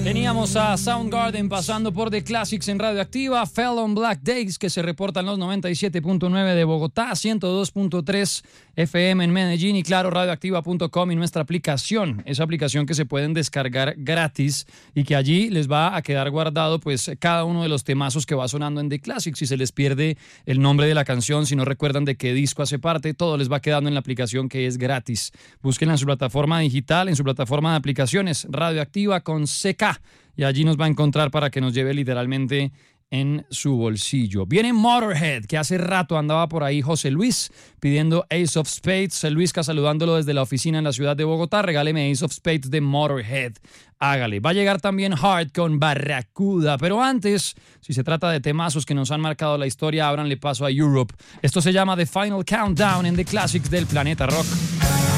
Teníamos a Soundgarden pasando por The Classics en Radioactiva, Fell on Black Days, que se reporta en los 97.9 de Bogotá, 102.3 FM en Medellín y claro, radioactiva.com y nuestra aplicación, esa aplicación que se pueden descargar gratis y que allí les va a quedar guardado pues cada uno de los temazos que va sonando en The Classics. Si se les pierde el nombre de la canción, si no recuerdan de qué disco hace parte, todo les va quedando en la aplicación que es gratis. Búsquenla en su plataforma digital, en su plataforma de aplicaciones, Radioactiva con CK. Y allí nos va a encontrar para que nos lleve literalmente en su bolsillo. Viene Motorhead, que hace rato andaba por ahí José Luis pidiendo Ace of Spades. Luisca saludándolo desde la oficina en la ciudad de Bogotá. Regáleme Ace of Spades de Motorhead. Hágale. Va a llegar también Heart con Barracuda. Pero antes, si se trata de temazos que nos han marcado la historia, ábranle paso a Europe. Esto se llama The Final Countdown en The Classics del Planeta Rock.